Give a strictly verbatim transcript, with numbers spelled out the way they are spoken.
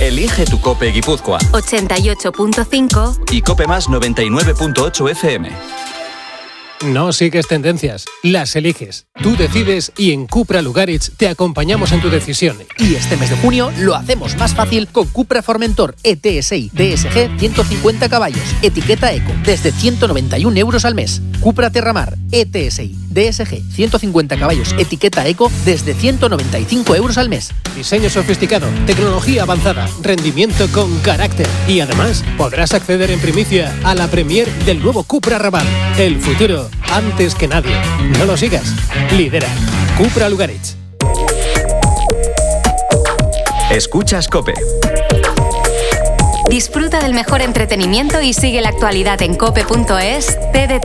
Elige tu COPE Guipúzcoa. ochenta y ocho punto cinco Y COPE Más noventa y nueve punto ocho F M. No sigues tendencias, las eliges. Tú decides y en Cupra Lugaritz te acompañamos en tu decisión. Y este mes de junio lo hacemos más fácil con Cupra Formentor E T S I D S G ciento cincuenta caballos, etiqueta Eco, desde ciento noventa y un euros al mes. Cupra Terramar E T S I D S G ciento cincuenta caballos, etiqueta Eco, desde ciento noventa y cinco euros al mes. Diseño sofisticado, tecnología avanzada, rendimiento con carácter. Y además podrás acceder en primicia a la premier del nuevo Cupra Raval. El futuro antes que nadie. No lo sigas. Lidera. Cupra Lugaritz. Escuchas COPE. Disfruta del mejor entretenimiento y sigue la actualidad en cope punto es, T D